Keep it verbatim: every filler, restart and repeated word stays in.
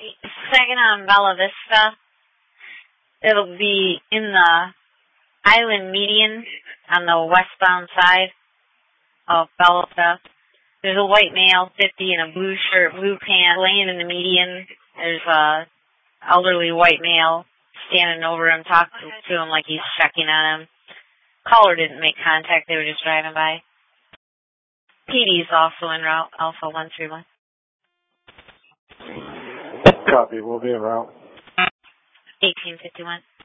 second on Bella Vista. It'll be in the Island Median on the westbound side of Bella Vista. There's a white male, fifty, in a blue shirt, blue pants, laying in the median. There's a elderly white male standing over him, talking to him like he's checking on him. Caller didn't make contact. They were just driving by. P D is also en route, Alpha one three one. Copy. We'll be en route. eighteen fifty-one.